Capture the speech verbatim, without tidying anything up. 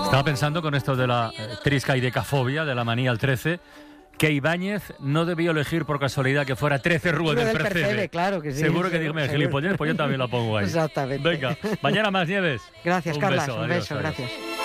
Estaba pensando con esto de la eh, triscaidecafobia, de la manía al trece, que Ibáñez no debió elegir por casualidad que fuera trece Rúa del, del Percebe. Percebe. Claro que sí. Seguro que seguro, dije, gilipollez, pues yo también la pongo ahí. Exactamente. Venga, mañana más, Nieves. Gracias, un Carlas. Beso, un adiós, beso, adiós. gracias.